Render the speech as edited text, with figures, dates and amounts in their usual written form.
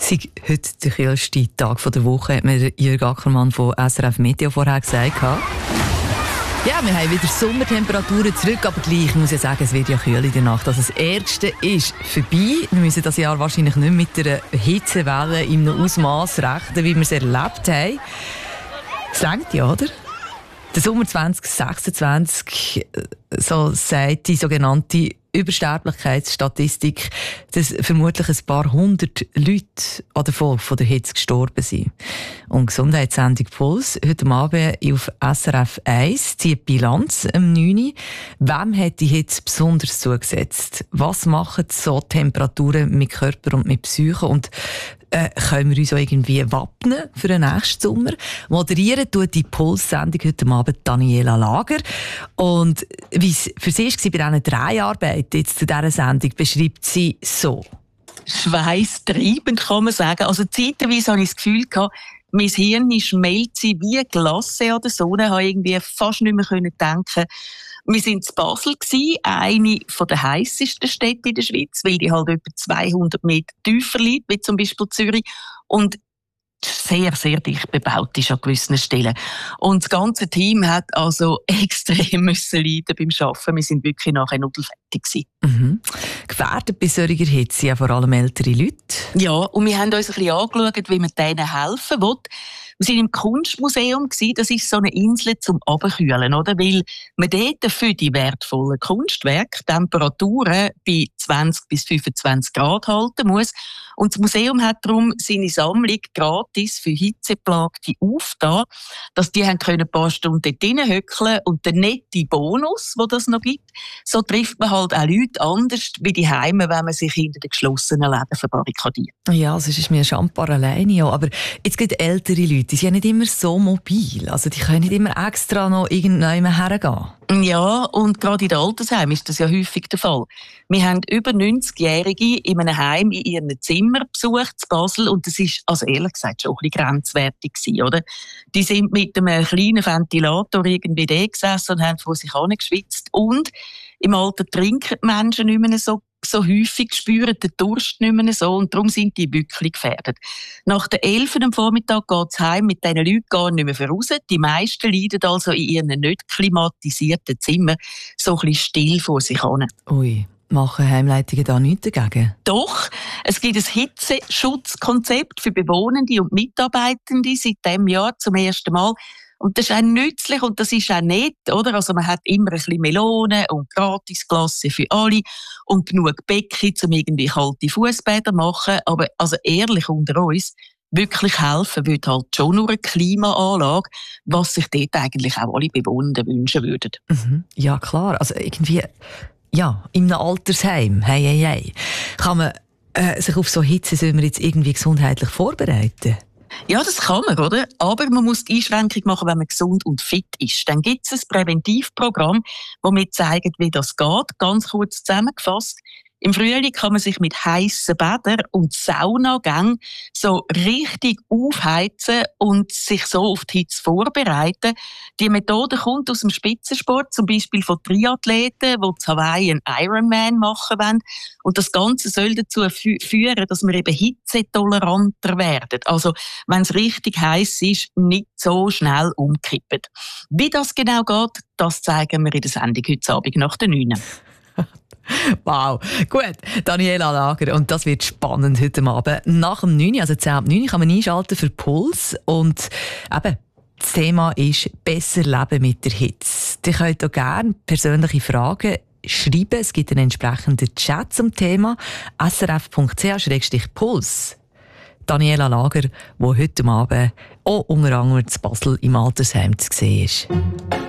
sei heute der kühlste Tag der Woche, hat mir Jürg Ackermann von SRF Meteo vorher gesagt. Ja, wir haben wieder Sommertemperaturen zurück, aber gleich muss ich sagen, es wird ja kühl in der Nacht. Also das Ärgste ist vorbei. Wir müssen das Jahr wahrscheinlich nicht mit einer Hitzewelle in einem Ausmaß rechnen, wie wir es erlebt haben. Es reicht ja, oder? Der Sommer 2026, so sagt die sogenannte Übersterblichkeitsstatistik, dass vermutlich ein paar hundert Leute an der Folge von der Hitze gestorben sind. Und Gesundheitssendung Puls heute Abend auf SRF 1 zieht Bilanz am 9. Wem hat die Hitze besonders zugesetzt? Was machen so Temperaturen mit Körper und mit Psyche? Und können wir uns auch irgendwie wappnen für den nächsten Sommer? Moderieren tut die Puls-Sendung heute Abend Daniela Lager. Und wie es für sie war bei diesen Dreharbeiten jetzt zu dieser Sendung, beschreibt sie so. Schweißtreibend, kann man sagen. Also zeitweise hatte ich das Gefühl, mein Hirn schmelze wie Glasse an der Sonne. Ich konnte irgendwie fast nicht mehr denken. Wir waren in Basel, eine der heissesten Städte in der Schweiz, weil die halt etwa 200 Meter tiefer liegt, wie zum Beispiel Zürich. Und sehr, sehr dicht bebaut ist an gewissen Stellen. Und das ganze Team hat also extrem müssen leiden beim Arbeiten. Wir sind wirklich nachher nudelfertig gewesen. Mhm. Gefährdet bei solcher Hitze ja vor allem ältere Leute. Ja, und wir haben uns ein bisschen angeschaut, wie man denen helfen will. Wir waren im Kunstmuseum, das ist so eine Insel zum Abkühlen, oder? Weil man dort für die wertvollen Kunstwerke Temperaturen bei 20 bis 25 Grad halten muss. Und das Museum hat darum seine Sammlung gratis für Hitzeplagte aufgetan, dass die ein paar Stunden dort hinhöckeln und der nette Bonus, den das noch gibt, so trifft man halt auch Leute anders wie die Heime, wenn man sich hinter den geschlossenen Läden verbarrikadiert. Ja, sonst ist mir ein Champar alleine. Ja. Aber jetzt gibt ältere Leute, die sind ja nicht immer so mobil. Also die können nicht immer extra noch irgendwann hergehen. Ja, und gerade in den Altersheimen ist das ja häufig der Fall. Wir haben über 90-Jährige in einem Heim in ihren Zimmer besucht, in Basel, und das ist, also ehrlich gesagt, schon ein bisschen grenzwertig gewesen, oder? Die sind mit einem kleinen Ventilator irgendwie da gesessen und haben vor sich hingeschwitzt. Und im Alter trinken die Menschen nicht mehr so häufig, spüren den Durst nicht mehr so, und darum sind die wirklich gefährdet. Nach der 11 am Vormittag geht es heim mit diesen Leuten gar nicht mehr voraus. Die meisten leiden also in ihren nicht klimatisierten Zimmern so ein bisschen still vor sich hin. Ui, machen Heimleitungen da nichts dagegen? Doch, es gibt ein Hitzeschutzkonzept für Bewohnende und Mitarbeitende seit diesem Jahr zum ersten Mal. Und das ist auch nützlich und das ist auch nett, oder? Also man hat immer ein bisschen Melonen und Gratisklasse für alle und genug Becken, um irgendwie kalte Fussbäder zu machen. Aber also ehrlich unter uns, wirklich helfen würde halt schon nur eine Klimaanlage, was sich dort eigentlich auch alle Bewohnenden wünschen würden. Mhm. Ja, klar. Also irgendwie, ja, in einem Altersheim, hey. Kann man sich auf so Hitze, soll man jetzt irgendwie gesundheitlich vorbereiten? Ja, das kann man, oder? Aber man muss die Einschränkung machen, wenn man gesund und fit ist. Dann gibt es ein Präventivprogramm, das mir zeigt, wie das geht. Ganz kurz zusammengefasst. Im Frühling kann man sich mit heissen Bädern und Saunagängen so richtig aufheizen und sich so auf die Hitze vorbereiten. Die Methode kommt aus dem Spitzensport, zum Beispiel von Triathleten, die zu Hawaii einen Ironman machen wollen. Und das Ganze soll dazu führen, dass wir eben hitzetoleranter werden. Also, wenn es richtig heiß ist, nicht so schnell umkippen. Wie das genau geht, das zeigen wir in der Sendung heute Abend nach der 9. Wow, gut. Daniela Lager, und das wird spannend heute Abend. Nach dem 9, also 10 ab 9, kann man einschalten für Puls. Und eben, das Thema ist «Besser leben mit der Hitze». Ihr könnt auch gerne persönliche Fragen schreiben. Es gibt einen entsprechenden Chat zum Thema srf.ch/puls. Daniela Lager, die heute Abend auch unter anderem in Basel im Altersheim zu sehen ist.